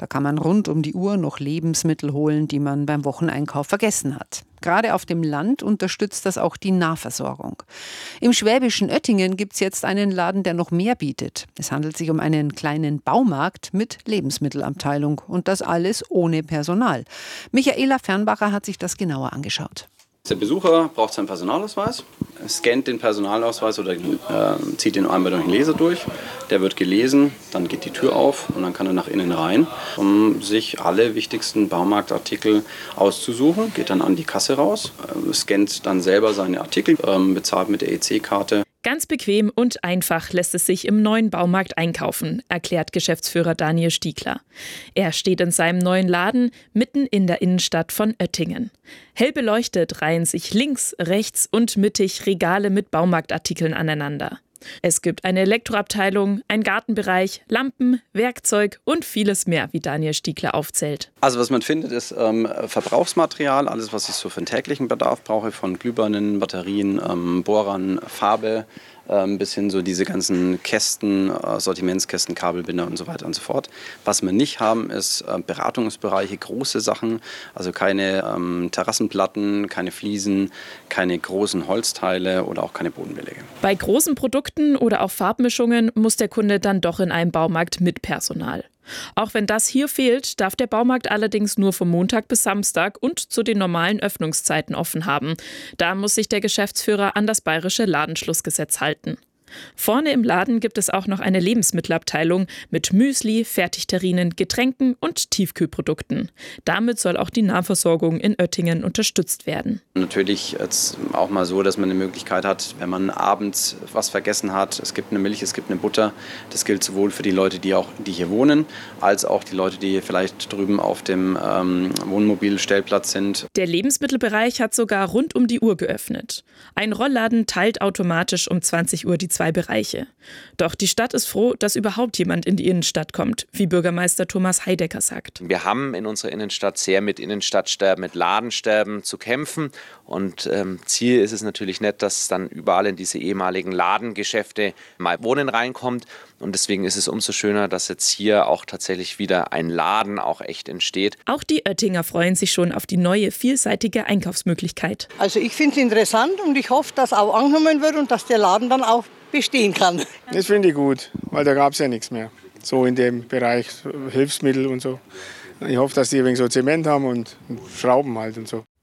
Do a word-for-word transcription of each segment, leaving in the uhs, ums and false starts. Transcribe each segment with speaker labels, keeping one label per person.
Speaker 1: Da kann man rund um die Uhr noch Lebensmittel holen, die man beim Wocheneinkauf vergessen hat. Gerade auf dem Land unterstützt das auch die Nahversorgung. Im schwäbischen Oettingen gibt es jetzt einen Laden, der noch mehr bietet. Es handelt sich um einen kleinen Baumarkt mit Lebensmittelabteilung und das alles ohne Personal. Michaela Fernbacher hat sich das genauer angeschaut.
Speaker 2: Der Besucher braucht seinen Personalausweis, scannt den Personalausweis oder äh, zieht den einmal durch den Leser durch. Der wird gelesen, dann geht die Tür auf und dann kann er nach innen rein, um sich alle wichtigsten Baumarktartikel auszusuchen. Geht dann an die Kasse raus, äh, scannt dann selber seine Artikel, äh, bezahlt mit der E C-Karte.
Speaker 3: Ganz bequem und einfach lässt es sich im neuen Baumarkt einkaufen, erklärt Geschäftsführer Daniel Stiegler. Er steht in seinem neuen Laden mitten in der Innenstadt von Oettingen. Hell beleuchtet reihen sich links, rechts und mittig Regale mit Baumarktartikeln aneinander. Es gibt eine Elektroabteilung, einen Gartenbereich, Lampen, Werkzeug und vieles mehr, wie Daniel Stiegler aufzählt.
Speaker 2: Also was man findet, ist ähm, Verbrauchsmaterial, alles was ich so für den täglichen Bedarf brauche, von Glühbirnen, Batterien, ähm, Bohrern, Farbe, ähm, bis hin so diese ganzen Kästen, äh, Sortimentskästen, Kabelbinder und so weiter und so fort. Was wir nicht haben, ist äh, Beratungsbereiche, große Sachen, also keine ähm, Terrassenplatten, keine Fliesen, keine großen Holzteile oder auch keine Bodenbeläge.
Speaker 3: Bei großen Produkten oder auch Farbmischungen muss der Kunde dann doch in einem Baumarkt mit Personal. Auch wenn das hier fehlt, darf der Baumarkt allerdings nur von Montag bis Samstag und zu den normalen Öffnungszeiten offen haben. Da muss sich der Geschäftsführer an das bayerische Ladenschlussgesetz halten. Vorne im Laden gibt es auch noch eine Lebensmittelabteilung mit Müsli, Fertigterrinen, Getränken und Tiefkühlprodukten. Damit soll auch die Nahversorgung in Oettingen unterstützt werden.
Speaker 2: Natürlich jetzt auch mal so, dass man eine Möglichkeit hat, wenn man abends was vergessen hat. Es gibt eine Milch, es gibt eine Butter. Das gilt sowohl für die Leute, die auch die hier wohnen, als auch die Leute, die vielleicht drüben auf dem ähm, Wohnmobilstellplatz sind.
Speaker 3: Der Lebensmittelbereich hat sogar rund um die Uhr geöffnet. Ein Rollladen teilt automatisch um zwanzig Uhr die zwei Bereiche. Doch die Stadt ist froh, dass überhaupt jemand in die Innenstadt kommt, wie Bürgermeister Thomas Heidecker sagt.
Speaker 4: Wir haben in unserer Innenstadt sehr mit Innenstadtsterben, mit Ladensterben zu kämpfen. Und ähm, Ziel ist es natürlich nicht, dass dann überall in diese ehemaligen Ladengeschäfte mal Wohnen reinkommt. Und deswegen ist es umso schöner, dass jetzt hier auch tatsächlich wieder ein Laden auch echt entsteht.
Speaker 3: Auch die Oettinger freuen sich schon auf die neue, vielseitige Einkaufsmöglichkeit.
Speaker 5: Also ich finde es interessant und ich hoffe, dass auch angenommen wird und dass der Laden dann auch bestehen kann.
Speaker 6: Das finde ich gut, weil da gab es ja nichts mehr. So in dem Bereich Hilfsmittel und so. Ich hoffe, dass die ein wenig so Zement haben und Schrauben halt und so.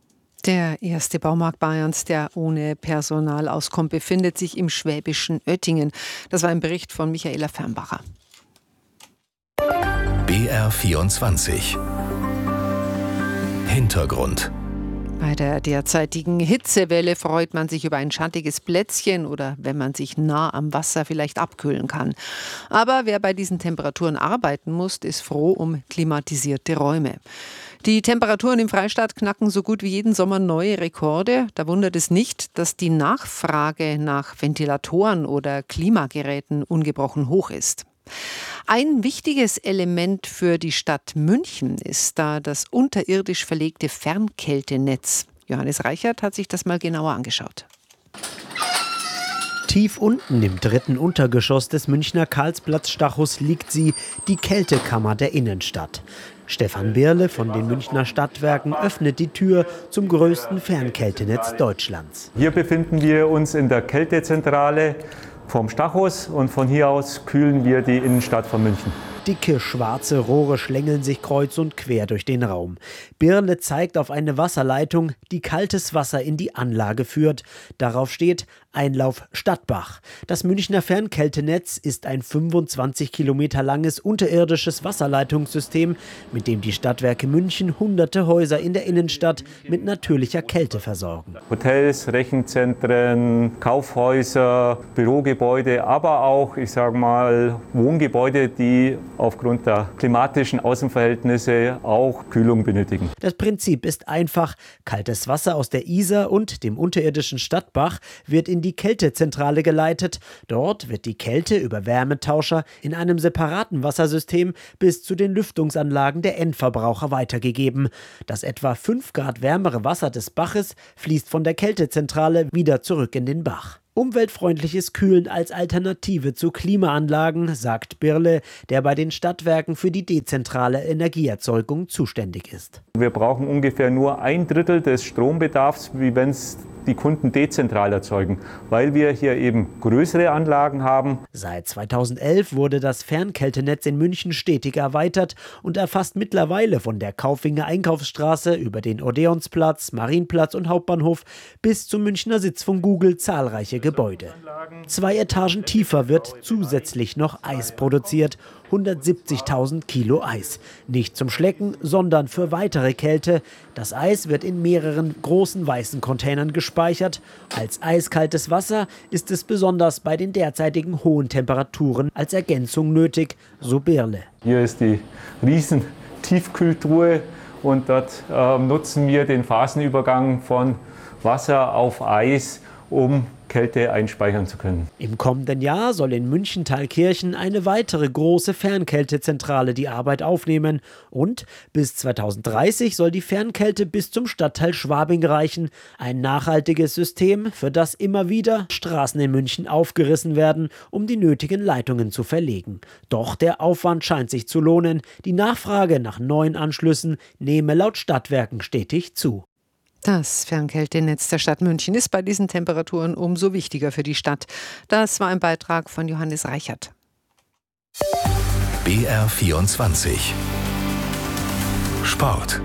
Speaker 1: Der erste Baumarkt Bayerns, der ohne Personal auskommt, befindet sich im schwäbischen Oettingen. Das war ein Bericht von Michaela Fernbacher.
Speaker 7: B R vierundzwanzig Hintergrund.
Speaker 1: Bei der derzeitigen Hitzewelle freut man sich über ein schattiges Plätzchen oder wenn man sich nah am Wasser vielleicht abkühlen kann. Aber wer bei diesen Temperaturen arbeiten muss, ist froh um klimatisierte Räume. Die Temperaturen im Freistaat knacken so gut wie jeden Sommer neue Rekorde. Da wundert es nicht, dass die Nachfrage nach Ventilatoren oder Klimageräten ungebrochen hoch ist. Ein wichtiges Element für die Stadt München ist da das unterirdisch verlegte Fernkältenetz. Johannes Reichert hat sich das mal genauer angeschaut.
Speaker 8: Tief unten im dritten Untergeschoss des Münchner Karlsplatz-Stachus liegt sie, die Kältekammer der Innenstadt. Stefan Birle von den Münchner Stadtwerken öffnet die Tür zum größten Fernkältenetz Deutschlands.
Speaker 9: Hier befinden wir uns in der Kältezentrale vom Stachus und von hier aus kühlen wir die Innenstadt von München.
Speaker 8: Dicke schwarze Rohre schlängeln sich kreuz und quer durch den Raum. Birle zeigt auf eine Wasserleitung, die kaltes Wasser in die Anlage führt. Darauf steht Einlauf Stadtbach. Das Münchner Fernkältenetz ist ein fünfundzwanzig Kilometer langes unterirdisches Wasserleitungssystem, mit dem die Stadtwerke München hunderte Häuser in der Innenstadt mit natürlicher Kälte versorgen.
Speaker 9: Hotels, Rechenzentren, Kaufhäuser, Bürogebäude, aber auch, ich sage mal, Wohngebäude, die aufgrund der klimatischen Außenverhältnisse auch Kühlung benötigen.
Speaker 8: Das Prinzip ist einfach. Kaltes Wasser aus der Isar und dem unterirdischen Stadtbach wird in die Kältezentrale geleitet. Dort wird die Kälte über Wärmetauscher in einem separaten Wassersystem bis zu den Lüftungsanlagen der Endverbraucher weitergegeben. Das etwa fünf Grad wärmere Wasser des Baches fließt von der Kältezentrale wieder zurück in den Bach. Umweltfreundliches Kühlen als Alternative zu Klimaanlagen, sagt Birle, der bei den Stadtwerken für die dezentrale Energieerzeugung zuständig ist.
Speaker 9: Wir brauchen ungefähr nur ein Drittel des Strombedarfs, wie wenn es die Kunden dezentral erzeugen, weil wir hier eben größere Anlagen haben.
Speaker 8: Seit zweitausendelf wurde das Fernkältenetz in München stetig erweitert und erfasst mittlerweile von der Kaufinger Einkaufsstraße über den Odeonsplatz, Marienplatz und Hauptbahnhof bis zum Münchner Sitz von Google zahlreiche Gebäude. Zwei Etagen tiefer wird zusätzlich noch Eis produziert. hundertsiebzigtausend Kilo Eis. Nicht zum Schlecken, sondern für weitere Kälte. Das Eis wird in mehreren großen weißen Containern gespeichert. Als eiskaltes Wasser ist es besonders bei den derzeitigen hohen Temperaturen als Ergänzung nötig, so Birle.
Speaker 9: Hier ist die riesen Tiefkühltruhe und dort äh, nutzen wir den Phasenübergang von Wasser auf Eis, um Kälte einspeichern zu können.
Speaker 8: Im kommenden Jahr soll in München-Thalkirchen eine weitere große Fernkältezentrale die Arbeit aufnehmen. Und bis zweitausenddreißig soll die Fernkälte bis zum Stadtteil Schwabing reichen. Ein nachhaltiges System, für das immer wieder Straßen in München aufgerissen werden, um die nötigen Leitungen zu verlegen. Doch der Aufwand scheint sich zu lohnen. Die Nachfrage nach neuen Anschlüssen nehme laut Stadtwerken stetig zu.
Speaker 1: Das Fernkältenetz der Stadt München ist bei diesen Temperaturen umso wichtiger für die Stadt. Das war ein Beitrag von Johannes Reichert.
Speaker 7: B R vierundzwanzig Sport.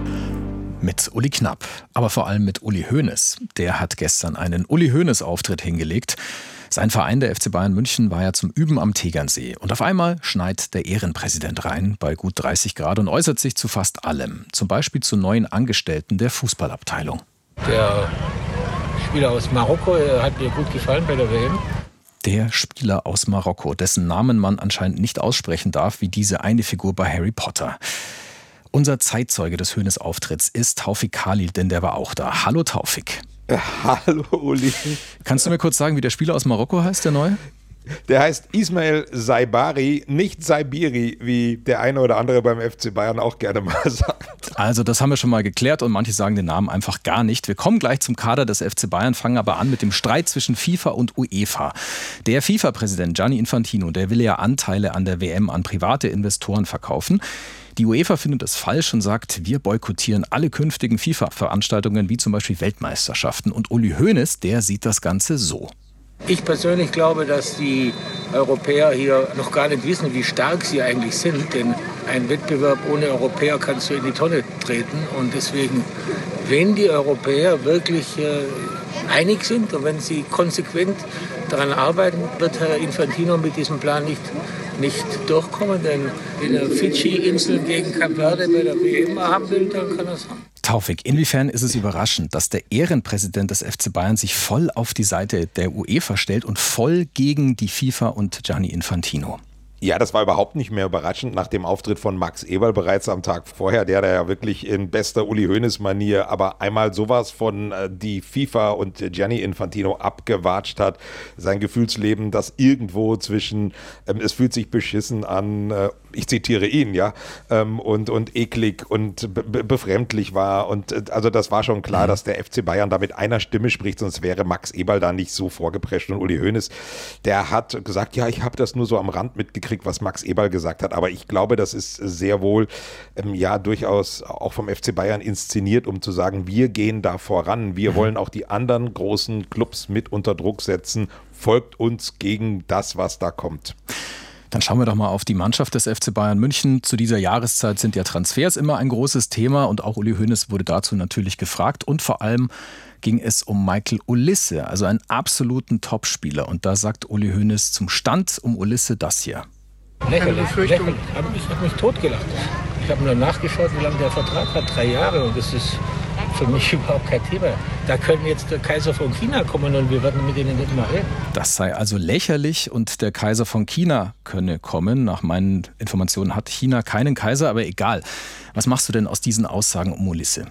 Speaker 7: Mit Uli Knapp, aber vor allem mit Uli Hoeneß. Der hat gestern einen Uli Hoeneß-Auftritt hingelegt. Sein Verein, der F C Bayern München, war ja zum Üben am Tegernsee. Und auf einmal schneit der Ehrenpräsident rein bei gut dreißig Grad und äußert sich zu fast allem. Zum Beispiel zu neuen Angestellten der Fußballabteilung.
Speaker 10: Der Spieler aus Marokko hat mir gut gefallen bei der W M.
Speaker 7: Der Spieler aus Marokko, dessen Namen man anscheinend nicht aussprechen darf, wie diese eine Figur bei Harry Potter. Unser Zeitzeuge des Hoeneß-Auftritts ist Taufik Khalil, denn der war auch da. Hallo Taufik.
Speaker 11: Hallo Uli.
Speaker 7: Kannst du mir kurz sagen, wie der Spieler aus Marokko heißt, der neue?
Speaker 11: Der heißt Ismail Saibari, nicht Saibiri, wie der eine oder andere beim F C Bayern auch gerne mal sagt.
Speaker 7: Also das haben wir schon mal geklärt und manche sagen den Namen einfach gar nicht. Wir kommen gleich zum Kader des F C Bayern, fangen aber an mit dem Streit zwischen FIFA und UEFA. Der FIFA-Präsident Gianni Infantino, der will ja Anteile an der W M an private Investoren verkaufen. Die UEFA findet es falsch und sagt, wir boykottieren alle künftigen FIFA-Veranstaltungen, wie zum Beispiel Weltmeisterschaften. Und Uli Hoeneß, der sieht das Ganze so.
Speaker 10: Ich persönlich glaube, dass die Europäer hier noch gar nicht wissen, wie stark sie eigentlich sind. Denn ein Wettbewerb ohne Europäer kannst du in die Tonne treten. Und deswegen, wenn die Europäer wirklich äh, einig sind und wenn sie konsequent daran arbeiten, wird Herr Infantino mit diesem Plan nicht, nicht durchkommen. Denn wenn er Fidschi-Inseln gegen Kap Verde bei der W M haben will, dann kann er es haben.
Speaker 7: Taufik, inwiefern ist es überraschend, dass der Ehrenpräsident des F C Bayern sich voll auf die Seite der UEFA stellt und voll gegen die FIFA und Gianni Infantino?
Speaker 11: Ja, das war überhaupt nicht mehr überraschend nach dem Auftritt von Max Eberl bereits am Tag vorher, der da ja wirklich in bester Uli Hoeneß-Manier aber einmal sowas von äh, die FIFA und Gianni Infantino abgewatscht hat. Sein Gefühlsleben, das irgendwo zwischen, ähm, es fühlt sich beschissen an, äh, ich zitiere ihn, ja, ähm, und, und eklig und be- befremdlich war. Und äh, also das war schon klar, mhm. dass der F C Bayern da mit einer Stimme spricht, sonst wäre Max Eberl da nicht so vorgeprescht. Und Uli Hoeneß, der hat gesagt, ja, ich habe das nur so am Rand mitgekriegt, was Max Eberl gesagt hat, aber ich glaube, das ist sehr wohl ähm, ja durchaus auch vom F C Bayern inszeniert, um zu sagen, wir gehen da voran, wir mhm. wollen auch die anderen großen Clubs mit unter Druck setzen, folgt uns gegen das, was da kommt.
Speaker 7: Dann schauen wir doch mal auf die Mannschaft des F C Bayern München. Zu dieser Jahreszeit sind ja Transfers immer ein großes Thema und auch Uli Hoeneß wurde dazu natürlich gefragt und vor allem ging es um Michael Olise, also einen absoluten Topspieler. Und da sagt Uli Hoeneß zum Stand um Olise das hier.
Speaker 10: Lächerlich, lächerlich. Ich habe mich totgelacht. Ich habe nur nachgeschaut, wie lange der Vertrag hat. Drei Jahre und das ist für mich überhaupt kein Thema. Da können jetzt der Kaiser von China kommen und wir werden mit denen nicht mal reden.
Speaker 7: Das sei also lächerlich und der Kaiser von China könne kommen. Nach meinen Informationen hat China keinen Kaiser, aber egal. Was machst du denn aus diesen Aussagen um Olise?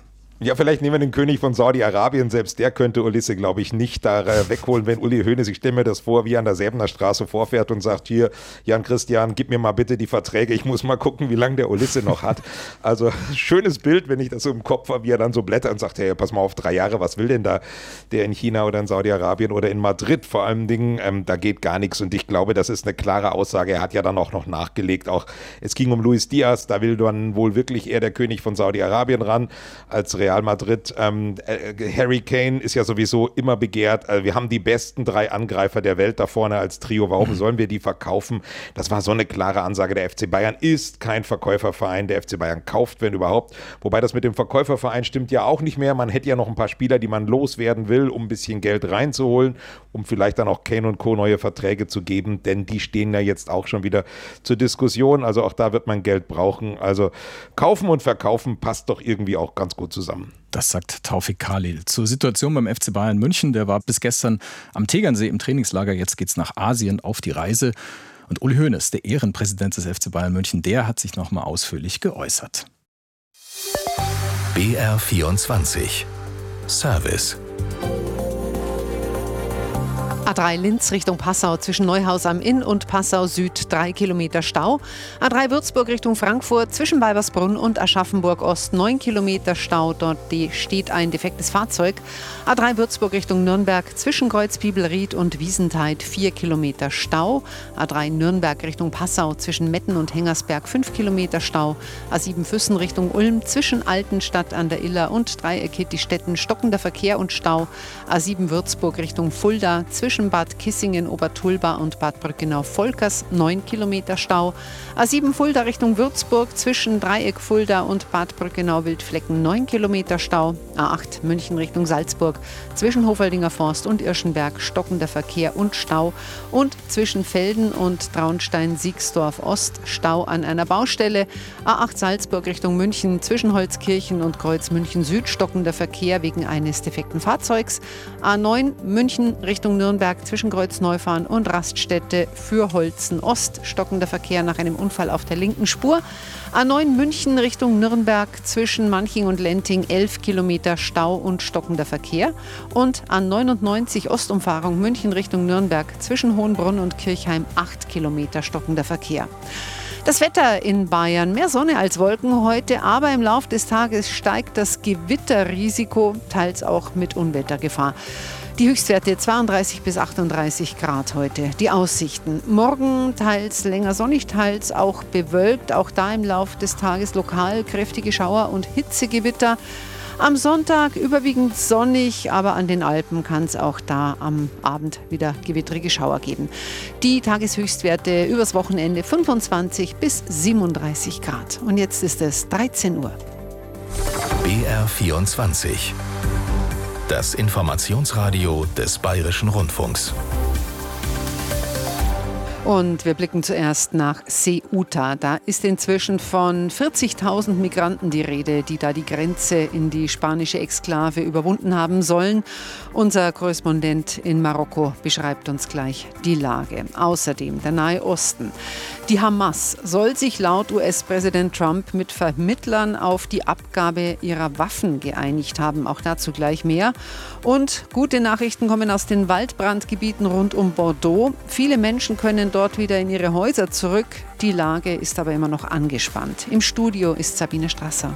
Speaker 11: Ja, vielleicht nehmen wir den König von Saudi-Arabien. Selbst der könnte Ulisse, glaube ich, nicht da äh, wegholen, wenn Uli Hoeneß, ich stelle mir das vor, wie er an der Säbener Straße vorfährt und sagt, hier, Jan Christian, gib mir mal bitte die Verträge, ich muss mal gucken, wie lange der Ulisse noch hat. Also schönes Bild, wenn ich das so im Kopf habe, wie er dann so blättert und sagt, hey, pass mal auf, drei Jahre, was will denn da der in China oder in Saudi-Arabien oder in Madrid? Vor allen Dingen, ähm, da geht gar nichts und ich glaube, das ist eine klare Aussage. Er hat ja dann auch noch nachgelegt, auch es ging um Luis Diaz, da will dann wohl wirklich eher der König von Saudi-Arabien ran als Real Madrid. Ähm, Harry Kane ist ja sowieso immer begehrt. Also wir haben die besten drei Angreifer der Welt da vorne als Trio. Warum sollen wir die verkaufen? Das war so eine klare Ansage. Der F C Bayern ist kein Verkäuferverein. Der F C Bayern kauft, wenn überhaupt. Wobei das mit dem Verkäuferverein stimmt ja auch nicht mehr. Man hätte ja noch ein paar Spieler, die man loswerden will, um ein bisschen Geld reinzuholen, um vielleicht dann auch Kane und Co. neue Verträge zu geben, denn die stehen ja jetzt auch schon wieder zur Diskussion. Also auch da wird man Geld brauchen. Also kaufen und verkaufen passt doch irgendwie auch ganz gut zusammen.
Speaker 7: Das sagt Taufik Khalil. Zur Situation beim F C Bayern München. Der war bis gestern am Tegernsee im Trainingslager. Jetzt geht's nach Asien auf die Reise. Und Uli Hoeneß, der Ehrenpräsident des F C Bayern München, der hat sich noch mal ausführlich geäußert.
Speaker 12: B R vierundzwanzig Service.
Speaker 1: A drei Linz Richtung Passau zwischen Neuhaus am Inn und Passau Süd drei Kilometer Stau. A drei Würzburg Richtung Frankfurt zwischen Weibersbrunn und Aschaffenburg Ost neun Kilometer Stau. Dort steht ein defektes Fahrzeug. A drei Würzburg Richtung Nürnberg zwischen Kreuzbiebelried und Wiesentheid vier Kilometer Stau. A drei Nürnberg Richtung Passau zwischen Metten und Hengersberg fünf Kilometer Stau. A sieben Füssen Richtung Ulm zwischen Altenstadt an der Iller und Dreieck Hittistetten stockender Verkehr und Stau. A sieben Würzburg Richtung Fulda zwischen Zwischen Bad Kissingen, Obertulba und Bad Brückenau-Volkers neun Kilometer Stau. A sieben Fulda Richtung Würzburg zwischen Dreieck Fulda und Bad Brückenau-Wildflecken neun Kilometer Stau. A acht München Richtung Salzburg zwischen Hofeldinger Forst und Irschenberg stockender Verkehr und Stau. Und zwischen Velden und Traunstein-Siegsdorf Ost Stau an einer Baustelle. A acht Salzburg Richtung München zwischen Holzkirchen und Kreuz München Süd stockender Verkehr wegen eines defekten Fahrzeugs. A neun München Richtung Nürnberg zwischen Kreuzneufahren und Raststätte für Holzen Ost stockender Verkehr nach einem Unfall auf der linken Spur. A neun München Richtung Nürnberg zwischen Manching und Lenting elf Kilometer Stau und stockender Verkehr. Und A neunundneunzig Ostumfahrung München Richtung Nürnberg zwischen Hohenbrunn und Kirchheim acht Kilometer stockender Verkehr. Das Wetter in Bayern, mehr Sonne als Wolken heute, aber im Laufe des Tages steigt das Gewitterrisiko, teils auch mit Unwettergefahr. Die Höchstwerte zweiunddreißig bis achtunddreißig Grad heute. Die Aussichten. Morgen teils länger sonnig, teils auch bewölkt. Auch da im Laufe des Tages lokal kräftige Schauer und Hitzegewitter. Am Sonntag überwiegend sonnig, aber an den Alpen kann es auch da am Abend wieder gewittrige Schauer geben. Die Tageshöchstwerte übers Wochenende fünfundzwanzig bis siebenunddreißig Grad. Und jetzt ist es dreizehn Uhr.
Speaker 12: B R vierundzwanzig. Das Informationsradio des Bayerischen Rundfunks.
Speaker 1: Und wir blicken zuerst nach Ceuta. Da ist inzwischen von vierzigtausend Migranten die Rede, die da die Grenze in die spanische Exklave überwunden haben sollen. Unser Korrespondent in Marokko beschreibt uns gleich die Lage. Außerdem der Nahe Osten. Die Hamas soll sich laut U S-Präsident Trump mit Vermittlern auf die Abgabe ihrer Waffen geeinigt haben. Auch dazu gleich mehr. Und gute Nachrichten kommen aus den Waldbrandgebieten rund um Bordeaux. Viele Menschen können dort wieder in ihre Häuser zurück. Die Lage ist aber immer noch angespannt. Im Studio ist Sabine Strasser.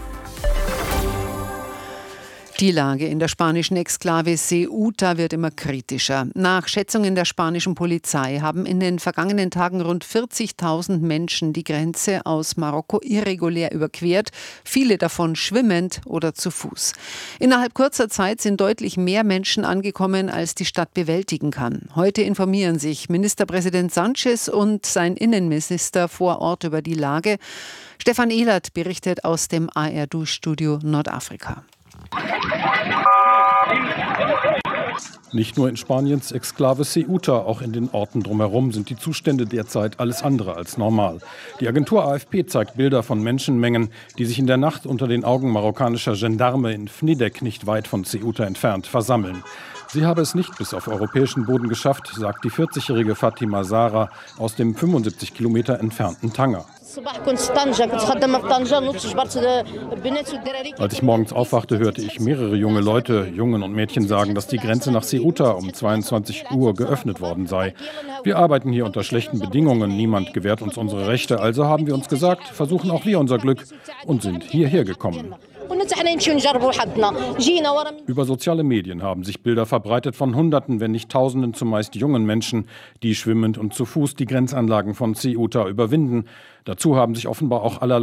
Speaker 1: Die Lage in der spanischen Exklave Ceuta wird immer kritischer. Nach Schätzungen der spanischen Polizei haben in den vergangenen Tagen rund vierzigtausend Menschen die Grenze aus Marokko irregulär überquert, viele davon schwimmend oder zu Fuß. Innerhalb kurzer Zeit sind deutlich mehr Menschen angekommen, als die Stadt bewältigen kann. Heute informieren sich Ministerpräsident Sánchez und sein Innenminister vor Ort über die Lage. Stefan Ehlert berichtet aus dem A R D-Studio Nordafrika.
Speaker 13: Nicht nur in Spaniens Exklave Ceuta, auch in den Orten drumherum sind die Zustände derzeit alles andere als normal. Die Agentur A F P zeigt Bilder von Menschenmengen, die sich in der Nacht unter den Augen marokkanischer Gendarme in Fnidek, nicht weit von Ceuta entfernt, versammeln. Sie habe es nicht bis auf europäischen Boden geschafft, sagt die vierzigjährige Fatima Sara aus dem fünfundsiebzig Kilometer entfernten Tanger. Als ich morgens aufwachte, hörte ich mehrere junge Leute, Jungen und Mädchen sagen, dass die Grenze nach Ceuta um zweiundzwanzig Uhr geöffnet worden sei. Wir arbeiten hier unter schlechten Bedingungen, niemand gewährt uns unsere Rechte, also haben wir uns gesagt, versuchen auch wir unser Glück und sind hierher gekommen. Über soziale Medien haben sich Bilder verbreitet von Hunderten, wenn nicht Tausenden, zumeist jungen Menschen, die schwimmend und zu Fuß die Grenzanlagen von Ceuta überwinden. Dazu haben sich offenbar auch allerlei